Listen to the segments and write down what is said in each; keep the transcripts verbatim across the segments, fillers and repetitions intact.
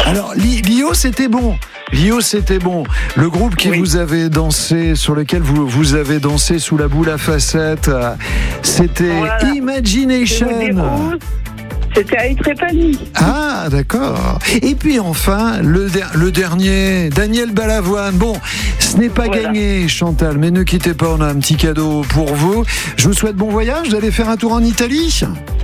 Alors, Lio, c'était bon. Lio, c'était bon. Le groupe qui oui. vous avait dansé, sur lequel vous, vous avez dansé sous la boule à facettes, c'était voilà. Imagination. C'était Aïe Trépani. Ah, d'accord. Et puis enfin, le, der- le dernier, Daniel Balavoine. Bon, ce n'est pas voilà. gagné, Chantal, mais ne quittez pas, on a un petit cadeau pour vous. Je vous souhaite bon voyage. Vous allez faire un tour en Italie ?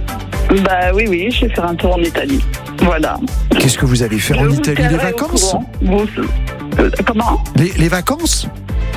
Bah oui, oui, je vais faire un tour en Italie. Voilà. Qu'est-ce que vous allez faire je en Italie ? Les vacances ? Vous... Euh, comment ? les, les vacances ?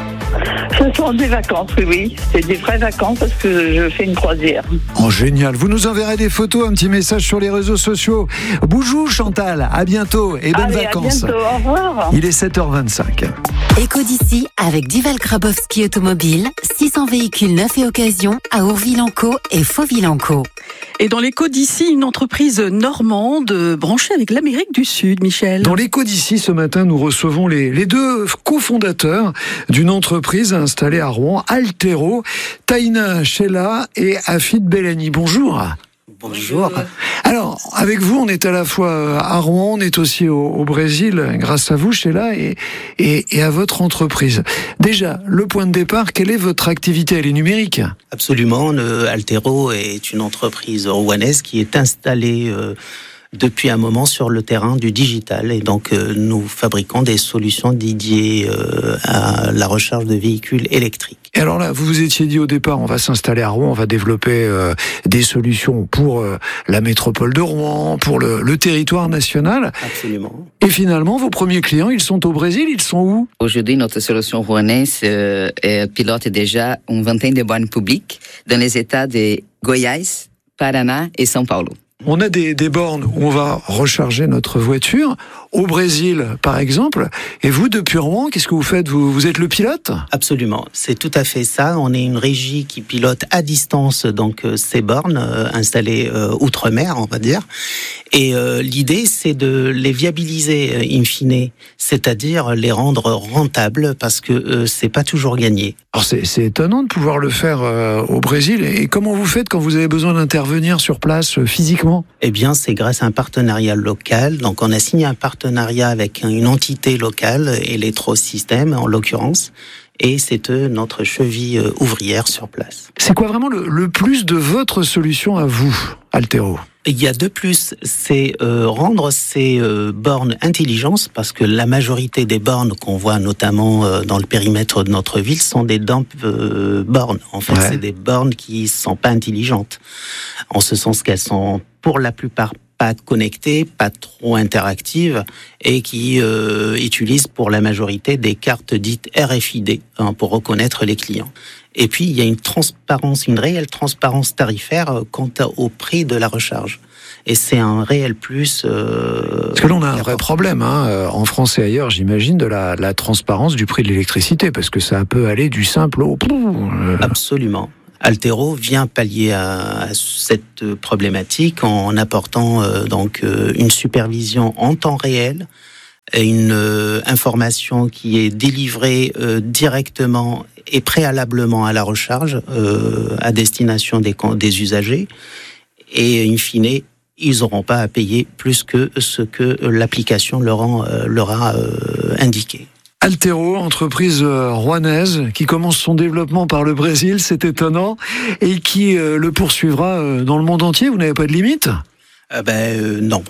Ce sont des vacances, oui, oui. C'est des vraies vacances parce que je fais une croisière. Oh, génial. Vous nous enverrez des photos, un petit message sur les réseaux sociaux. Boujou, Chantal. À bientôt et bonnes Allez, vacances. À bientôt. Au revoir. Il est sept heures vingt-cinq. Éco d'ici avec Duval Grabowski Automobile. six cents véhicules neufs et occasion à Ourville-en-Caux et Fauville-en-Caux. Et dans l'éco d'ici, une entreprise normande branchée avec l'Amérique du Sud, Michel. Dans l'éco d'ici, ce matin, nous recevons les, les deux cofondateurs d'une entreprise installée à Rouen, Altero, Taina Chela et Afid Bellani. Bonjour. Bonjour. Alors, avec vous, on est à la fois à Rouen, on est aussi au, au Brésil, grâce à vous, Sheila, et, et, et à votre entreprise. Déjà, le point de départ, quelle est votre activité ? Elle est numérique ? Absolument. Le Altero est une entreprise rouennaise qui est installée euh, depuis un moment sur le terrain du digital. Et donc, euh, nous fabriquons des solutions dédiées euh, à la recharge de véhicules électriques. Et alors là, vous vous étiez dit au départ, on va s'installer à Rouen, on va développer euh, des solutions pour euh, la métropole de Rouen, pour le, le territoire national. Absolument. Et finalement, vos premiers clients, ils sont au Brésil, ils sont où ? Aujourd'hui, notre solution rouennaise euh, pilote déjà une vingtaine de bornes publiques dans les États de Goiás, Paraná et São Paulo. On a des, des bornes où on va recharger notre voiture, au Brésil par exemple, et vous depuis Rouen, qu'est-ce que vous faites ? vous, vous êtes le pilote ? Absolument, c'est tout à fait ça. On est une régie qui pilote à distance donc euh, ces bornes euh, installées euh, outre-mer, on va dire. Et euh, l'idée, c'est de les viabiliser euh, in fine, c'est-à-dire les rendre rentables, parce que euh, c'est pas toujours gagné. Alors c'est, c'est étonnant de pouvoir le faire euh, au Brésil. Et comment vous faites quand vous avez besoin d'intervenir sur place euh, physiquement ? Eh bien, c'est grâce à un partenariat local. Donc, on a signé un partenariat avec une entité locale, Electrosystem en l'occurrence. Et c'est eux, notre cheville euh, ouvrière sur place. C'est quoi vraiment le, le plus de votre solution à vous, Altero ? Il y a deux plus, c'est euh, rendre ces euh, bornes intelligentes, parce que la majorité des bornes qu'on voit notamment euh, dans le périmètre de notre ville sont des dump euh, bornes. En fait, ouais. C'est des bornes qui sont pas intelligentes, en ce sens qu'elles sont pour la plupart pas connectées, pas trop interactives, et qui euh, utilisent pour la majorité des cartes dites R F I D hein, pour reconnaître les clients. Et puis, il y a une transparence, une réelle transparence tarifaire quant au prix de la recharge. Et c'est un réel plus... Euh, parce que là, on a un vrai problème, hein, en France et ailleurs, j'imagine, de la, la transparence du prix de l'électricité, parce que ça peut aller du simple au... Absolument. Altero vient pallier à cette problématique en apportant euh, donc euh, une supervision en temps réel, et une euh, information qui est délivrée euh, directement et préalablement à la recharge euh, à destination des, des usagers, et in fine, ils n'auront pas à payer plus que ce que l'application leur, en, euh, leur a euh, indiqué. Altero, entreprise rouennaise qui commence son développement par le Brésil, c'est étonnant, et qui euh, le poursuivra euh, dans le monde entier. Vous n'avez pas de limite ? Euh, ben euh, non.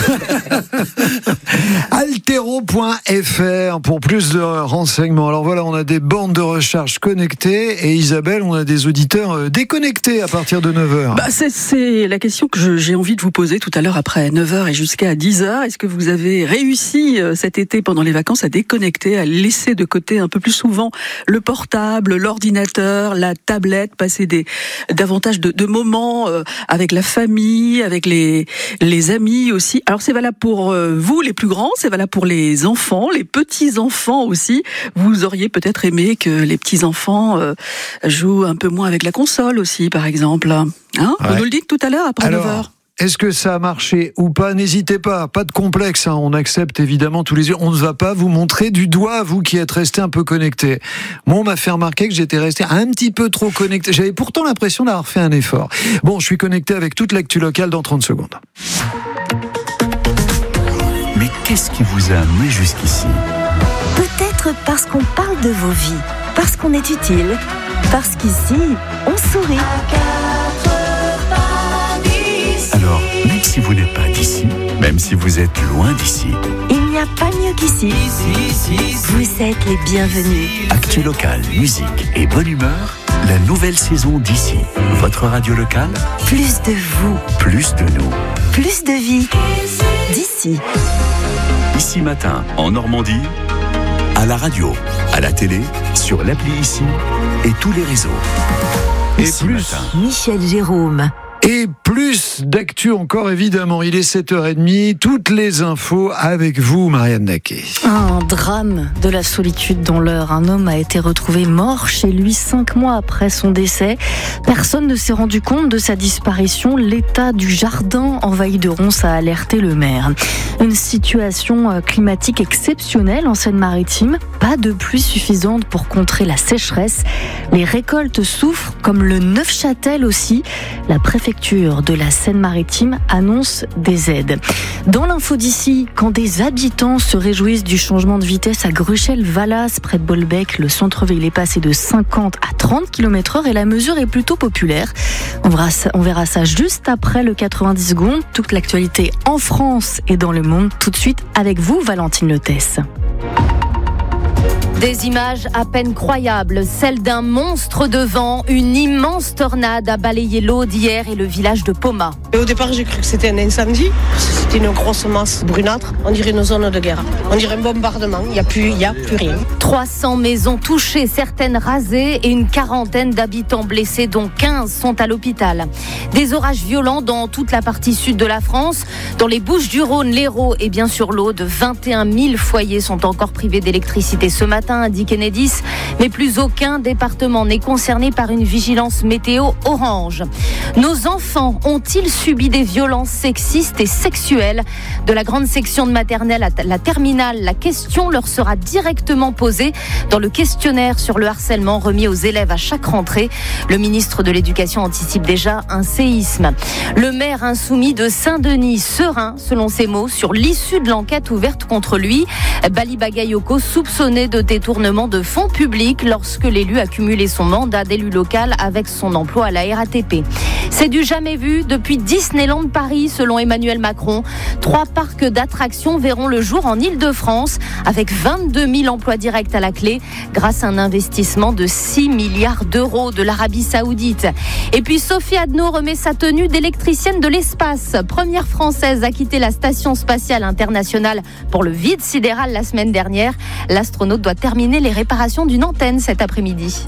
Altero point F R pour plus de renseignements. Alors voilà, on a des bornes de recharge connectées, et Isabelle, on a des auditeurs déconnectés à partir de neuf heures. Bah c'est, c'est la question que je, j'ai envie de vous poser tout à l'heure après neuf heures et jusqu'à dix heures. Est-ce que vous avez réussi cet été pendant les vacances à déconnecter, à laisser de côté un peu plus souvent le portable, l'ordinateur, la tablette, passer des, davantage de, de moments avec la famille, avec les les amis aussi. Alors c'est valable pour vous les plus grands, c'est valable pour les enfants, les petits-enfants aussi. Vous auriez peut-être aimé que les petits-enfants euh, jouent un peu moins avec la console aussi, par exemple. Hein ouais. Vous nous le dites tout à l'heure après neuf heures. Est-ce que ça a marché ou pas ? N'hésitez pas, pas de complexe, hein. On accepte évidemment tous les yeux. On ne va pas vous montrer du doigt, vous qui êtes resté un peu connecté. Moi, on m'a fait remarquer que j'étais resté un petit peu trop connecté. J'avais pourtant l'impression d'avoir fait un effort. Bon, je suis connecté avec toute l'actu locale dans trente secondes. Mais qu'est-ce qui vous a amené jusqu'ici ? Peut-être parce qu'on parle de vos vies, parce qu'on est utile, parce qu'ici, on sourit. Alors, même si vous n'êtes pas d'ici, même si vous êtes loin d'ici, il n'y a pas mieux qu'ici. Vous êtes les bienvenus. Actu local, musique et bonne humeur, la nouvelle saison d'ici. Votre radio locale, Plus de vous, plus de nous. plus de vie. D'ici. Ici Matin, en Normandie, à la radio, à la télé, sur l'appli Ici et tous les réseaux. Et Ici plus. Matin. Michel Jérôme. Et plus d'actu encore, évidemment. Il est sept heures trente. Toutes les infos avec vous, Marianne Naquet. Un drame de la solitude dans l'Eure. Un homme a été retrouvé mort chez lui cinq mois après son décès. Personne ne s'est rendu compte de sa disparition. L'état du jardin envahi de ronces a alerté le maire. Une situation climatique exceptionnelle en Seine-Maritime. Pas de pluie suffisante pour contrer la sécheresse. Les récoltes souffrent, comme le Neufchâtel aussi. La préfecture de la Seine-Maritime annonce des aides. Dans l'info d'ici, quand des habitants se réjouissent du changement de vitesse à Gruchel-Vallas, près de Bolbec, le centre-ville est passé de cinquante à trente kilomètres heure et la mesure est plutôt populaire. On verra ça, on verra ça juste après le quatre-vingt-dix secondes. Toute l'actualité en France et dans le monde. Tout de suite avec vous, Valentine Letesse. Des images à peine croyables, celles d'un monstre de vent. Une immense tornade a balayé l'Aude hier et le village de Poma. Et au départ, j'ai cru que c'était un incendie. C'était une grosse masse brunâtre. On dirait une zone de guerre. On dirait un bombardement. Il n'y a plus, il y a plus rien. trois cents maisons touchées, certaines rasées et une quarantaine d'habitants blessés, dont quinze sont à l'hôpital. Des orages violents dans toute la partie sud de la France. Dans les Bouches-du-Rhône, l'Hérault et bien sûr l'Aude, vingt et un mille foyers sont encore privés d'électricité ce matin, indique Enedis, mais plus aucun département n'est concerné par une vigilance météo orange. Nos enfants ont-ils subi des violences sexistes et sexuelles ? De la grande section de maternelle à la terminale, la question leur sera directement posée dans le questionnaire sur le harcèlement remis aux élèves à chaque rentrée. Le ministre de l'Éducation anticipe déjà un séisme. Le maire insoumis de Saint-Denis, serein, selon ses mots, sur l'issue de l'enquête ouverte contre lui. Bali Bagayoko, soupçonné de détournement de fonds publics lorsque l'élu a cumulé son mandat d'élu local avec son emploi à la R A T P. C'est du jamais vu depuis Disneyland Paris, selon Emmanuel Macron. Trois parcs d'attractions verront le jour en Île-de-France, avec vingt-deux mille emplois directs à la clé, grâce à un investissement de six milliards d'euros de l'Arabie Saoudite. Et puis Sophie Adno remet sa tenue d'électricienne de l'espace. Première française à quitter la station spatiale internationale pour le vide sidéral la semaine dernière. L'astronaute doit terminer les réparations d'une antenne cet après-midi.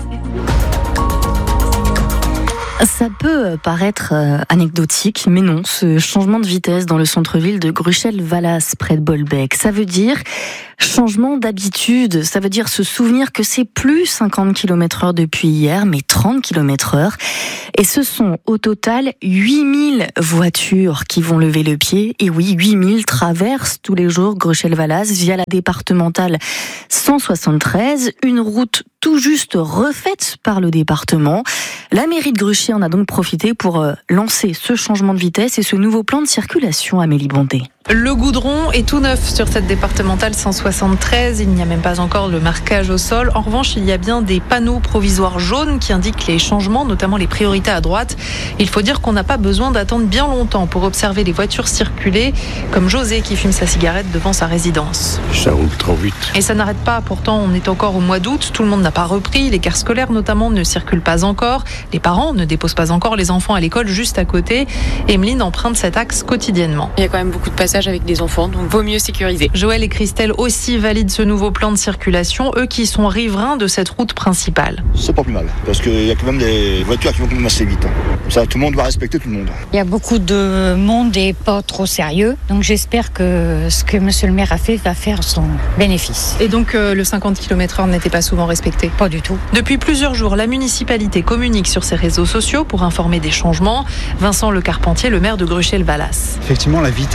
Ça peut paraître anecdotique, mais non, ce changement de vitesse dans le centre-ville de Gruchel-Vallas, près de Bolbec, ça veut dire changement d'habitude, ça veut dire se souvenir que c'est plus cinquante kilomètres heure depuis hier, mais trente kilomètres heure. Et ce sont au total huit mille voitures qui vont lever le pied. Et oui, huit mille traversent tous les jours Gruchel-Vallas via la départementale cent soixante-treize, une route tout juste refaite par le département. La mairie de Gruchy en a donc profité pour lancer ce changement de vitesse et ce nouveau plan de circulation, Amélie Bondé. Le goudron est tout neuf sur cette départementale cent soixante-treize. Il n'y a même pas encore le marquage au sol. En revanche, il y a bien des panneaux provisoires jaunes qui indiquent les changements, notamment les priorités à droite. Il faut dire qu'on n'a pas besoin d'attendre bien longtemps pour observer les voitures circuler, comme José qui fume sa cigarette devant sa résidence. Ça roule trop vite. Et ça n'arrête pas. Pourtant, on est encore au mois d'août. Tout le monde n'a pas repris. Les cars scolaires, notamment, ne circulent pas encore. Les parents ne déposent pas encore les enfants à l'école juste à côté. Emeline emprunte cet axe quotidiennement. Il y a quand même beaucoup de passages avec des enfants, donc vaut mieux sécuriser. Joël et Christelle aussi valident ce nouveau plan de circulation, eux qui sont riverains de cette route principale. C'est pas plus mal, parce qu'il y a quand même des voitures qui vont quand même assez vite. Ça, tout le monde va respecter tout le monde. Il y a beaucoup de monde et pas trop sérieux, donc j'espère que ce que monsieur le maire a fait va faire son bénéfice. Et donc euh, le cinquante kilomètres heure n'était pas souvent respecté? Pas du tout. Depuis plusieurs jours, la municipalité communique sur ses réseaux sociaux pour informer des changements. Vincent Le Carpentier, le maire de Gruchel-Vallas. Effectivement, la vitesse a toujours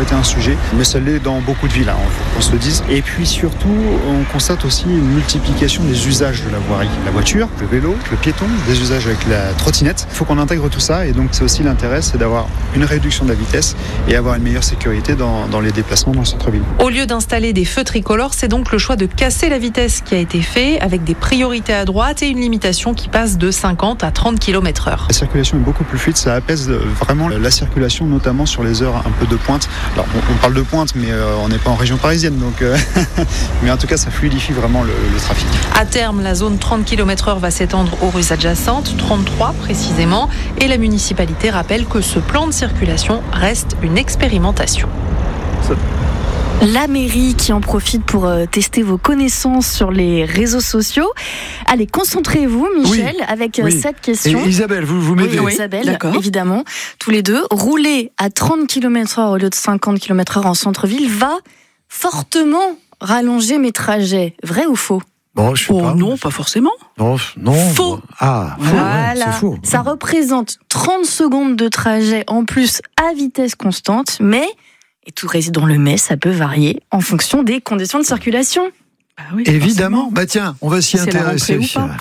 toujours été un sujet, mais ça l'est dans beaucoup de villes, hein, faut qu'on se le dise. Et puis surtout, on constate aussi une multiplication des usages de la voirie. La voiture, le vélo, le piéton, des usages avec la trottinette. Il faut qu'on intègre tout ça et donc c'est aussi l'intérêt, c'est d'avoir une réduction de la vitesse et avoir une meilleure sécurité dans, dans les déplacements dans le centre-ville. Au lieu d'installer des feux tricolores, c'est donc le choix de casser la vitesse qui a été fait avec des priorités à droite et une limitation qui passe de cinquante à trente kilomètres heure. La circulation est beaucoup plus fluide, ça apaise vraiment la circulation, notamment sur les heures un peu de pointe. Alors on, on parle de pointe, mais euh, on n'est pas en région parisienne, donc euh, mais en tout cas ça fluidifie vraiment le, le trafic. À terme, la zone trente kilomètres heure va s'étendre aux rues adjacentes, trente-trois précisément, et la municipalité rappelle que ce plan de circulation reste une expérimentation. La mairie qui en profite pour euh, tester vos connaissances sur les réseaux sociaux. Allez, concentrez-vous, Michel, oui, avec euh, oui. cette question. Et Isabelle, vous, vous m'aidez. Oui, oui, Isabelle, d'accord. Évidemment. Tous les deux, rouler à trente kilomètres heure au lieu de cinquante kilomètres heure en centre-ville va fortement rallonger mes trajets. Vrai ou faux ? Bon, je sais oh, pas. Non, pas forcément. Non, non. Faux. Ah, faux, voilà. Ouais, c'est faux. Ça représente trente secondes de trajet en plus à vitesse constante, mais, et tout réside dans le mais, ça peut varier en fonction des conditions de circulation. Ah oui, évidemment. Forcément. Bah tiens, on va s'y C'est intéresser.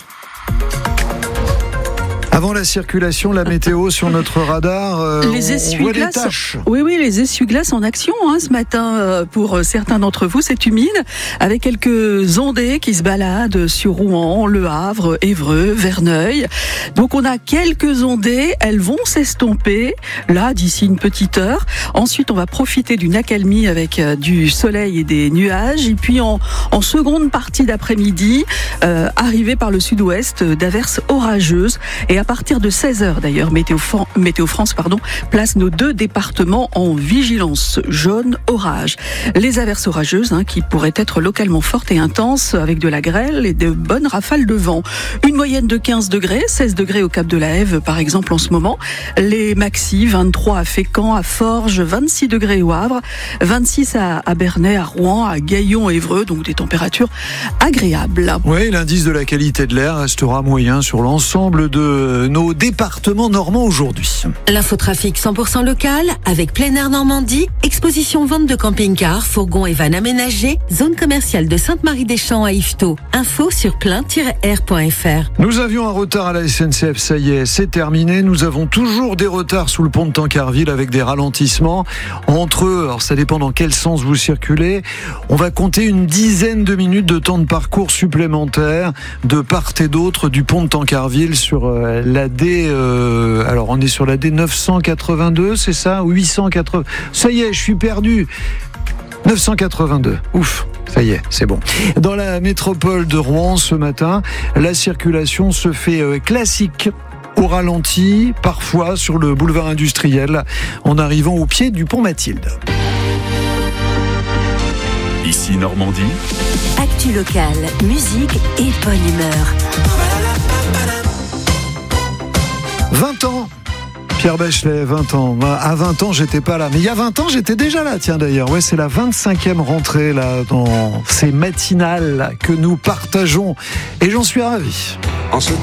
Avant la circulation, la météo sur notre radar, euh, les essuie-glaces. On voit les taches. Oui, oui, les essuie-glaces en action hein, ce matin. Euh, pour certains d'entre vous, c'est humide, avec quelques ondées qui se baladent sur Rouen, Le Havre, Évreux, Verneuil. Donc on a quelques ondées, elles vont s'estomper là d'ici une petite heure. Ensuite, on va profiter d'une accalmie avec euh, du soleil et des nuages. Et puis en, en seconde partie d'après-midi, euh, arriver par le sud-ouest d'averses orageuses. Et à partir de seize heures d'ailleurs, Météo, Météo France pardon, place nos deux départements en vigilance jaune orage. Les averses orageuses hein, qui pourraient être localement fortes et intenses avec de la grêle et de bonnes rafales de vent. Une moyenne de quinze degrés, seize degrés au Cap de la Hève par exemple en ce moment. Les maxi, vingt-trois à Fécamp, à Forges, vingt-six degrés au Havre, vingt-six à, à Bernay, à Rouen, à Gaillon, Évreux, donc des températures agréables. Oui, l'indice de la qualité de l'air restera moyen sur l'ensemble de nos départements normands aujourd'hui. L'infotrafic cent pour cent local avec Plein Air Normandie, exposition vente de camping-cars, fourgons et vannes aménagés, zone commerciale de Sainte-Marie-des-Champs à Yvetot. Info sur plein tiret air point f r. Nous avions un retard à la S N C F, ça y est, c'est terminé. Nous avons toujours des retards sous le pont de Tancarville avec des ralentissements entre eux. Alors ça dépend dans quel sens vous circulez. On va compter une dizaine de minutes de temps de parcours supplémentaire de part et d'autre du pont de Tancarville sur euh, la D, euh, alors on est sur la D neuf cent quatre-vingt-deux, c'est ça, huit cent quatre-vingts. Ça y est, je suis perdu. neuf cent quatre-vingt-deux. Ouf. Ça y est, c'est bon. Dans la métropole de Rouen ce matin, la circulation se fait euh, classique. Au ralenti, parfois sur le boulevard industriel, en arrivant au pied du pont Mathilde. Ici Normandie. Actu locale, musique et bonne humeur. vingt ans. Pierre Bachelet, vingt ans. À vingt ans, j'étais pas là. Mais il y a vingt ans, j'étais déjà là, tiens d'ailleurs. Ouais, c'est la vingt-cinquième rentrée là, dans ces matinales que nous partageons. Et j'en suis ravi. En ce